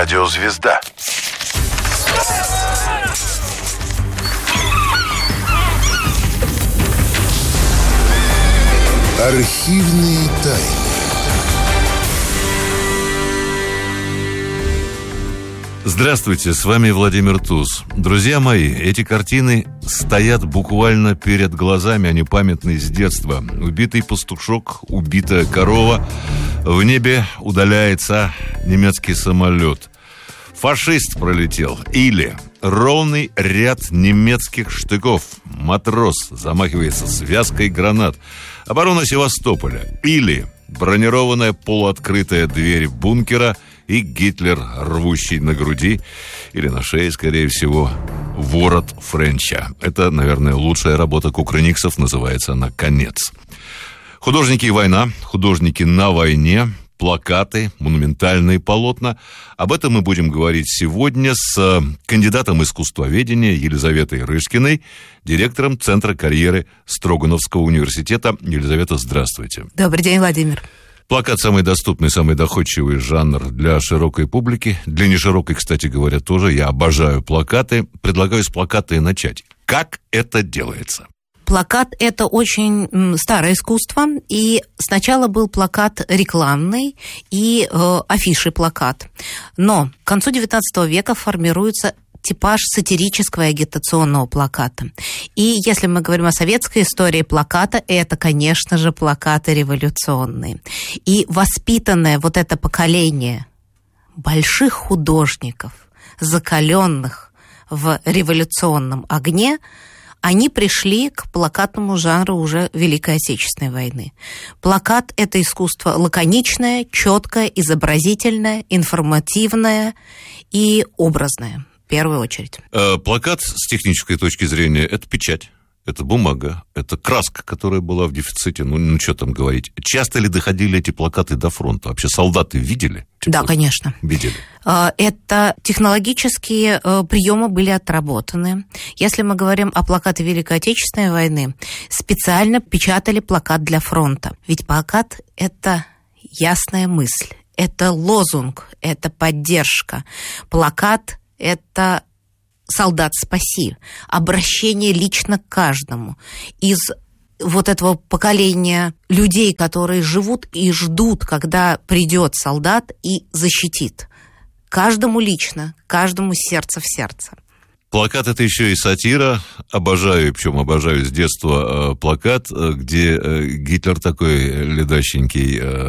Радиозвезда. Архивные тайны. Здравствуйте, с вами Владимир Туз. Друзья мои, эти картины стоят буквально перед глазами, они памятные с детства. Убитый пастушок, убитая корова, в небе удаляется немецкий самолет. Фашист пролетел. Или ровный ряд немецких штыков. Матрос замахивается связкой гранат. Оборона Севастополя. Или бронированная полуоткрытая дверь бункера и Гитлер, рвущий на груди или на шее, скорее всего, ворот Френча. Это, наверное, лучшая работа кукрыниксов, называется она «Конец». Художники и война, художники на войне, плакаты, монументальные полотна. Об этом мы будем говорить сегодня с кандидатом искусствоведения Елизаветой Рышкиной, директором Центра карьеры Строгановского университета. Елизавета, здравствуйте. Добрый день, Владимир. Плакат – самый доступный, самый доходчивый жанр для широкой публики. Для неширокой, кстати говоря, тоже. Я обожаю плакаты. Предлагаю с плаката и начать. Как это делается? Плакат – это очень старое искусство, и сначала был плакат рекламный и афиши-плакат. Но к концу XIX века формируется типаж сатирического и агитационного плаката. И если мы говорим о советской истории плаката, это, конечно же, плакаты революционные. И воспитанное вот это поколение больших художников, закаленных в революционном огне, они пришли к плакатному жанру уже Великой Отечественной войны. Плакат – это искусство лаконичное, четкое, изобразительное, информативное и образное. В первую очередь. Плакат с технической точки зрения – это печать, это бумага, это краска, которая была в дефиците. Ну что там говорить. Часто ли доходили эти плакаты до фронта? Вообще солдаты видели? Да, конечно. Видели. Это технологические приемы были отработаны. Если мы говорим о плакате Великой Отечественной войны, специально печатали плакат для фронта. Ведь плакат – это ясная мысль, это лозунг, это поддержка. Плакат – это «Солдат, спаси», обращение лично к каждому. Из вот этого поколения людей, которые живут и ждут, когда придет солдат и защитит. Каждому лично, каждому сердце в сердце. Плакат – это еще и сатира. Обожаю, причем обожаю с детства плакат, где Гитлер такой ледащенький